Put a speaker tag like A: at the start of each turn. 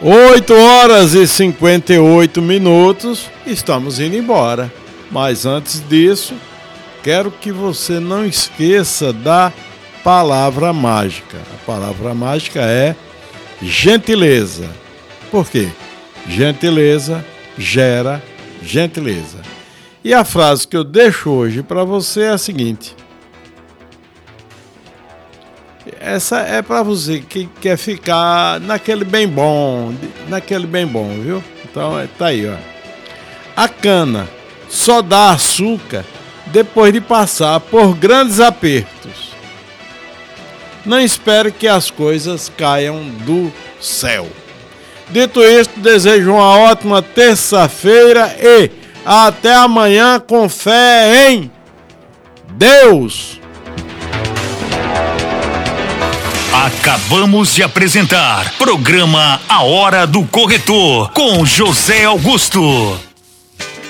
A: 8h58, estamos indo embora. Mas antes disso, quero que você não esqueça da palavra mágica. A palavra mágica é gentileza. Por quê? Gentileza gera gentileza. E a frase que eu deixo hoje para você é a seguinte. Essa é para você que quer ficar naquele bem bom, viu? Então tá aí, ó. A cana só dá açúcar depois de passar por grandes apertos. Não espere que as coisas caiam do céu. Dito isto, desejo uma ótima terça-feira e até amanhã com fé em Deus.
B: Acabamos de apresentar programa A Hora do Corretor com José Augusto.